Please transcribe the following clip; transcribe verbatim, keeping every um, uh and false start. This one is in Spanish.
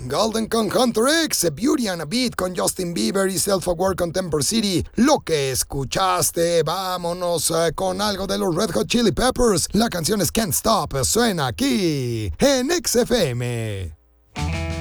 Golden con Hunter X, Beauty and a Beat con Justin Bieber y Self Aware con Temper City. Lo que escuchaste, vámonos eh, con algo de los Red Hot Chili Peppers. La canción es Can't Stop, suena aquí en X F M.